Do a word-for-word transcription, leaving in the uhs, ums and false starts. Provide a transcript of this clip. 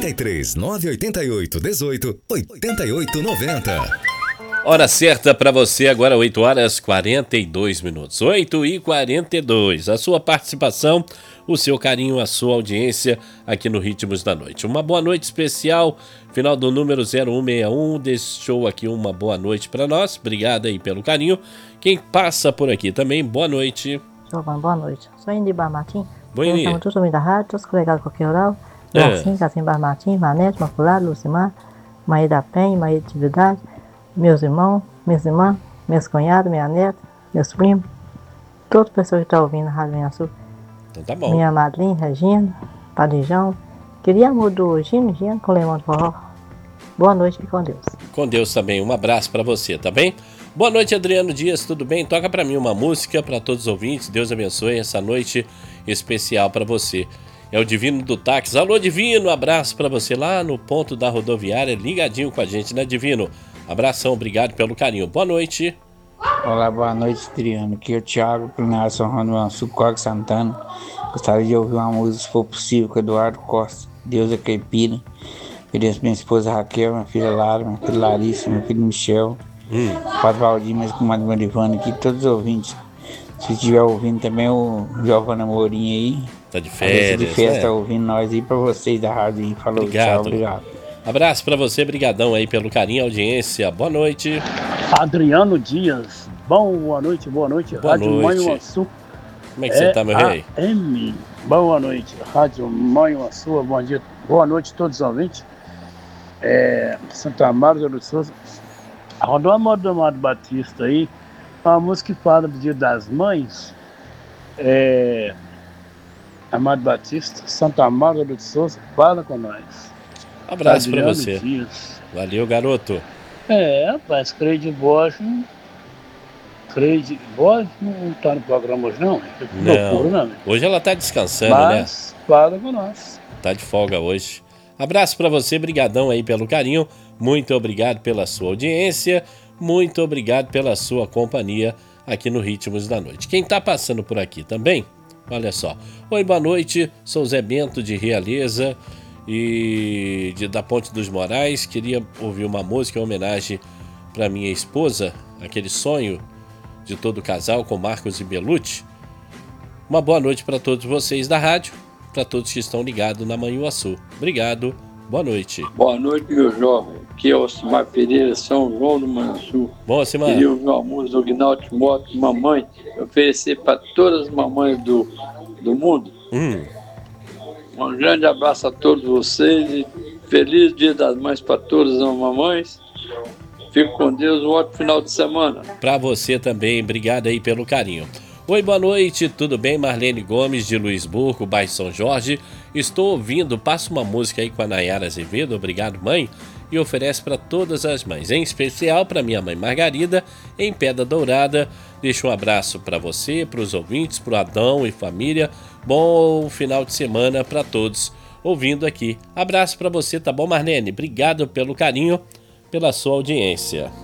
trinta e três, nove oito oito, dezoito, oitenta e oito noventa. Hora certa para você agora, oito horas e quarenta e dois minutos. oito e quarenta e dois. A sua participação, o seu carinho, a sua audiência aqui no Ritmos da Noite. Uma boa noite especial, final do número zero um seis um, deixou aqui uma boa noite para nós. Obrigado aí pelo carinho. Quem passa por aqui também, boa noite. Giovanni, boa noite. Sou Indy Bar Martins. Boa noite. Estamos todos da rádio, todos colegados com o Oral. É. Marcinho, Cassim Bar Martins, Manete, Maculado, Lucimar, Maria da Penha, Maria de Atividade, meus irmãos, minhas irmãs, meus cunhados, minha neta, meus primos, todas as pessoas que estão ouvindo a Rádio Manhuaçu. Então tá bom. Minha madrinha, Regina, Padijão. Queria amor do Gino, Gino com limão de forró. Boa noite e com Deus. Com Deus também, um abraço pra você, tá bem? Boa noite, Adriano Dias, tudo bem? Toca pra mim uma música pra todos os ouvintes. Deus abençoe essa noite especial pra você. É o Divino do Táxi. Alô, Divino, abraço pra você lá no ponto da rodoviária, ligadinho com a gente, né, Divino? Abração, obrigado pelo carinho. Boa noite. Olá, boa noite, Adriano. Aqui é o Thiago, Plinação Ranoançu, Coque Santana. Gostaria de ouvir uma música, se for possível, com Eduardo Costa, Deus é Caipira. Ofereço minha esposa Raquel, minha filha Lara, minha filha Larissa, meu filho Michel, hum. Padre Valdir, mas com a Marivana aqui, todos os ouvintes. Se estiver ouvindo também o Giovana Mourinho aí. Tá de férias, de festa, né? Tá ouvindo nós aí, pra vocês da rádio aí. Falou, obrigado. Tchau, obrigado. Abraço pra você, brigadão aí pelo carinho e audiência. Boa noite. Adriano Dias, boa noite, boa noite. Boa Rádio noite. Manhuaçu. Como é que você tá, meu rei? A M, boa noite. Rádio Manhuaçu, bom dia. Boa noite a todos os ouvintes. É, Santa Amaro do Souza. Rodou a moda do Amado Batista aí. Uma música que fala do Dia das Mães. É, Amado Batista, Santa Amaro do Souza, fala com nós. Abraço Adriano pra você. Dias. Valeu, garoto. É, rapaz, Creide Borges. Creide Borges não tá no programa hoje, não. Que loucura, né? Hoje ela tá descansando, Mas, né? fala com nós. Tá de folga hoje. Abraço pra você, brigadão aí pelo carinho. Muito obrigado pela sua audiência. Muito obrigado pela sua companhia aqui no Ritmos da Noite. Quem tá passando por aqui também, olha só. Oi, boa noite. Sou Zé Bento de Realeza e de, da Ponte dos Morais. Queria ouvir uma música em homenagem para minha esposa, aquele sonho de todo casal com Marcos e Belucci. Uma boa noite para todos vocês da rádio, para todos que estão ligados na Manhuaçu. Obrigado, boa noite. Boa noite, meu jovem. Aqui é o Osmar Pereira, São João do Manhuaçu. Bom, Osmar. Queria ouvir uma música do Guinaldo Moto, Mamãe, oferecer para todas as mamães do, do mundo. Hum. Um grande abraço a todos vocês e feliz Dia das Mães para todas as mamães. Fico com Deus, um ótimo final de semana. Para você também, obrigado aí pelo carinho. Oi, boa noite, tudo bem? Marlene Gomes de Luisburgo, bairro São Jorge. Estou ouvindo, passa uma música aí com a Nayara Azevedo, obrigado mãe, e oferece para todas as mães, em especial para minha mãe Margarida, em Pedra Dourada. Deixo um abraço para você, para os ouvintes, para o Adão e família. Bom final de semana para todos ouvindo aqui. Abraço para você, tá bom, Marlene? Obrigado pelo carinho, pela sua audiência.